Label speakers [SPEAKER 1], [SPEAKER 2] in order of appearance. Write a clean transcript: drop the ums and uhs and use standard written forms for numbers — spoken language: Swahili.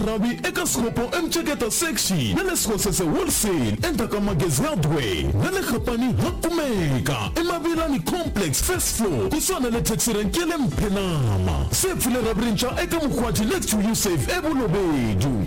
[SPEAKER 1] rabi eka skopo mcheketa sexy nale skosese wholesale entaka magezi hardware nale khapani hakumeka emavilani complex first floor kusona le taxirenkele mpenama sefule rabrincha eka mkhwaji next to you safe ebulobedu